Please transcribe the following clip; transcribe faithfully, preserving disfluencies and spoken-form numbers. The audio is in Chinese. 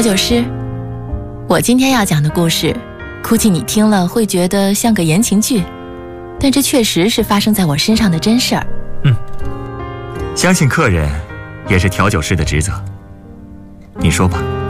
酒师，我今天要讲的故事，估计你听了会觉得像个言情剧，但这确实是发生在我身上的真事儿。 嗯，相信客人也是调酒师的职责。你说吧。